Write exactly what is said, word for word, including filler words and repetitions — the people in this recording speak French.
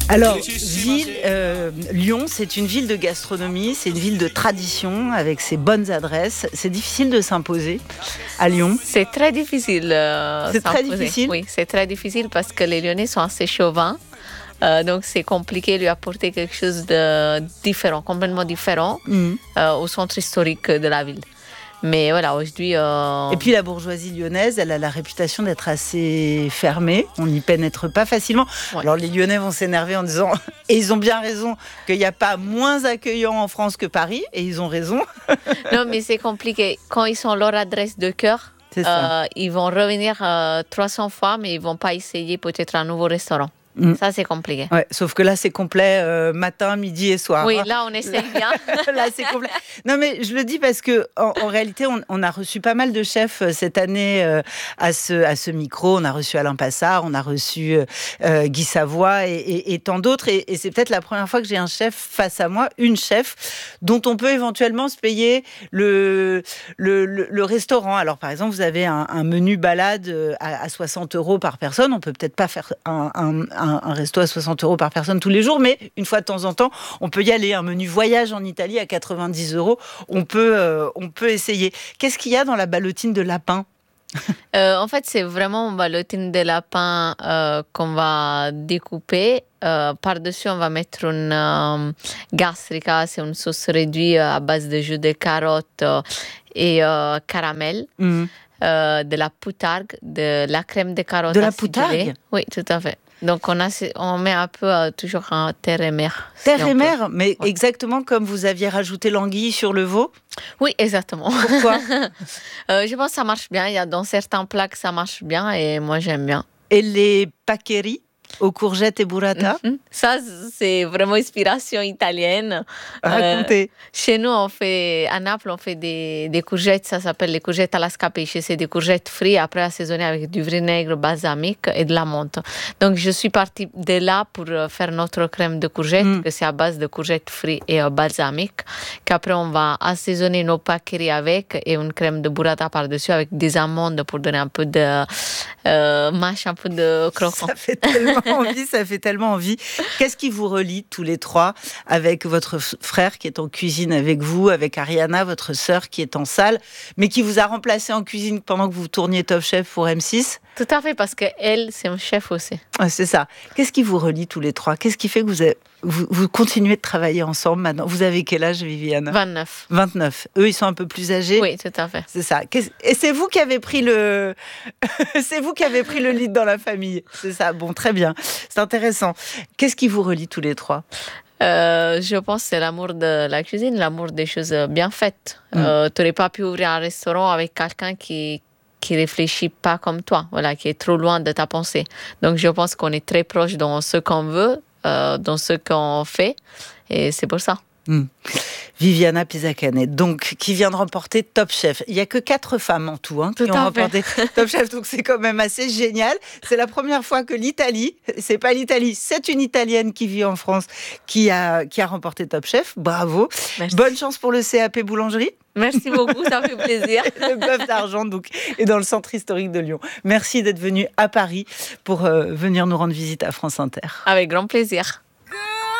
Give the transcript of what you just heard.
Alors, ville, euh, Lyon, c'est une ville de gastronomie, c'est une ville de tradition avec ses bonnes adresses. C'est difficile de s'imposer à Lyon. C'est très difficile. Euh, c'est très difficile. Oui, c'est très difficile parce que les Lyonnais sont assez chauvins. Euh, donc c'est compliqué de lui apporter quelque chose de différent, complètement différent mmh. euh, au centre historique de la ville. Mais voilà, aujourd'hui... Euh... Et puis la bourgeoisie lyonnaise, elle a la réputation d'être assez fermée. On n'y pénètre pas facilement. Ouais. Alors les Lyonnais vont s'énerver en disant, et ils ont bien raison, qu'il n'y a pas moins accueillant en France que Paris. Et ils ont raison. Non, mais c'est compliqué. Quand ils sont leur adresse de cœur, euh, ils vont revenir euh, trois cents fois, mais ils ne vont pas essayer peut-être un nouveau restaurant. Mmh. Ça, c'est compliqué. Ouais, sauf que là, c'est complet euh, matin, midi et soir. Oui, là, on essaye bien. Là, c'est complet. Non, mais je le dis parce que en, en réalité, on, on a reçu pas mal de chefs cette année euh, à, ce, à ce micro. On a reçu Alain Passard, on a reçu euh, Guy Savoy et, et, et tant d'autres. Et, et c'est peut-être la première fois que j'ai un chef face à moi, une chef, dont on peut éventuellement se payer le, le, le, le restaurant. Alors, par exemple, vous avez un, un menu balade à, à soixante euros par personne. On peut peut-être pas faire un, un, un un resto à soixante euros par personne tous les jours, mais une fois de temps en temps, on peut y aller. Un menu voyage en Italie à quatre-vingt-dix euros, on peut, euh, on peut essayer. Qu'est-ce qu'il y a dans la ballotine de lapin ? euh, En fait, c'est vraiment une ballotine de lapin euh, qu'on va découper. Euh, par-dessus, on va mettre une euh, gastrica, c'est une sauce réduite à base de jus de carottes et euh, caramel. Mmh. Euh, de la poutargue, de la crème de carotte. De la poutargue ? Oui, tout à fait. Donc, on, a, on met un peu euh, toujours en terre et mer. Terre si et mer, mais ouais. exactement comme vous aviez rajouté l'anguille sur le veau ? Oui, exactement. Pourquoi ? euh, Je pense que ça marche bien. Il y a dans certains plats que ça marche bien et moi, j'aime bien. Et les paccheri aux courgettes et burrata ? Mm-hmm. Ça, c'est vraiment inspiration italienne. Racontez. Euh, chez nous, on fait, à Naples, on fait des, des courgettes, ça s'appelle les courgettes alla scapice. C'est des courgettes frites, après assaisonnées avec du vinaigre balsamique et de la menthe. Donc, je suis partie de là pour faire notre crème de courgettes, mm. que c'est à base de courgettes frites et euh, balsamique, qu'après, on va assaisonner nos paccheri avec et une crème de burrata par-dessus avec des amandes pour donner un peu de euh, mâche, un peu de croquant. Ça fait tellement envie, ça fait tellement envie. Qu'est-ce qui vous relie tous les trois avec votre frère qui est en cuisine avec vous, avec Ariana, votre sœur qui est en salle, mais qui vous a remplacé en cuisine pendant que vous tourniez Top Chef pour M six ? Tout à fait, parce qu'elle, c'est un chef aussi. Ah, c'est ça. Qu'est-ce qui vous relie tous les trois ? Qu'est-ce qui fait que vous, avez, vous, vous continuez de travailler ensemble maintenant ? Vous avez quel âge, Viviane ? vingt-neuf. vingt-neuf. Eux, ils sont un peu plus âgés ? Oui, tout à fait. C'est ça. Et c'est vous qui avez pris le, c'est vous qui avez pris le lead dans la famille. C'est ça. Bon, très bien. C'est intéressant. Qu'est-ce qui vous relie tous les trois ? Euh, je pense que c'est l'amour de la cuisine, l'amour des choses bien faites. Mm. Euh, tu n'aurais pas pu ouvrir un restaurant avec quelqu'un qui qui réfléchit pas comme toi, voilà, qui est trop loin de ta pensée. Donc, je pense qu'on est très proche dans ce qu'on veut, euh, dans ce qu'on fait, et c'est pour ça. Mmh. Viviana Pisacane, donc qui vient de remporter Top Chef. Il n'y a que quatre femmes en tout, hein, qui tout ont remporté Top Chef, donc c'est quand même assez génial. C'est la première fois que l'Italie, c'est pas l'Italie, c'est une Italienne qui vit en France qui a, qui a remporté Top Chef. Bravo. Merci. Bonne chance pour le C A P boulangerie. Merci beaucoup, ça fait plaisir. Le bœuf d'argent, donc, est dans le centre historique de Lyon. Merci d'être venu à Paris pour euh, venir nous rendre visite à France Inter. Avec grand plaisir.